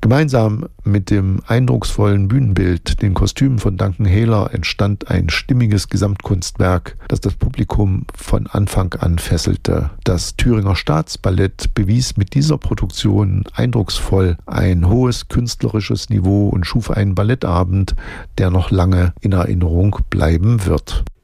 Gemeinsam mit dem eindrucksvollen Bühnenbild, den Kostümen von Duncan Heyler, entstand ein stimmiges Gesamtkunstwerk, das das Publikum von Anfang an fesselte. Das Thüringer Staatsballett bewies mit dieser Produktion eindrucksvoll ein hohes künstlerisches Niveau und schuf einen Ballettabend, der noch lange in Erinnerung bleiben wird.